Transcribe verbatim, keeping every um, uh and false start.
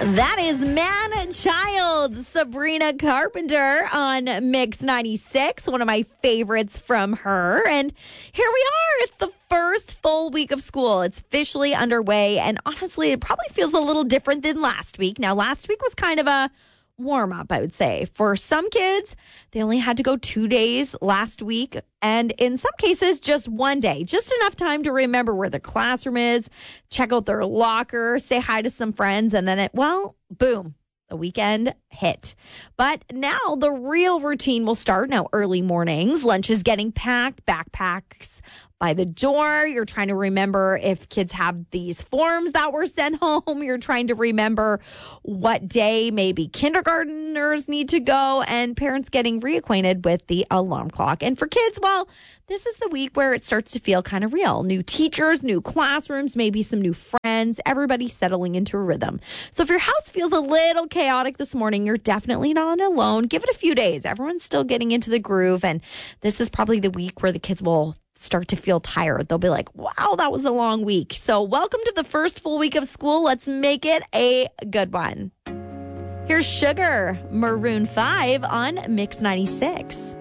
That is Man Child, Sabrina Carpenter on Mix ninety-six, one of my favorites from her. And here we are. It's the first full week of school. It's officially underway. And honestly, it probably feels a little different than last week. Now, last week was kind of a warm up, I would say. For some kids, they only had to go two days last week. And in some cases, just one day, just enough time to remember where the classroom is, check out their locker, say hi to some friends, and then it, well, boom, the weekend hit. But now the real routine will start. Now, early mornings, lunch is getting packed, backpacks by the door. You're trying to remember if kids have these forms that were sent home. You're trying to remember what day maybe kindergartners need to go, and parents getting reacquainted with the alarm clock. And for kids, well, this is the week where it starts to feel kind of real. New teachers, new classrooms, maybe some new friends, everybody settling into a rhythm. So if your house feels a little chaotic this morning, you're definitely not alone. Give it a few days. Everyone's still getting into the groove, and this is probably the week where the kids will start to feel tired. They'll be like, wow, that was a long week. So welcome to the first full week of school. Let's make it a good one. Here's Sugar, Maroon five on Mix ninety-six.